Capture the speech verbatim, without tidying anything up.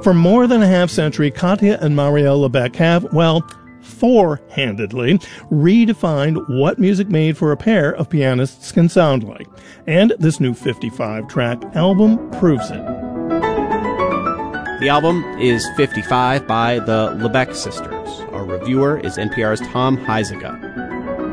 For more than a half century, Katya and Marielle Lebec have, well, four-handedly redefined what music made for a pair of pianists can sound like. And this new fifty-five track album proves it. The album is fifty-five by the Lebec sisters. Our reviewer is N P R's Tom Huizenga.